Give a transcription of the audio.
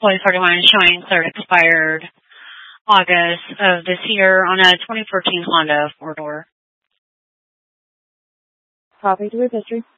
employee 41 showing cleared expired August of this year on a 2014 Honda 4-door. Copy to history.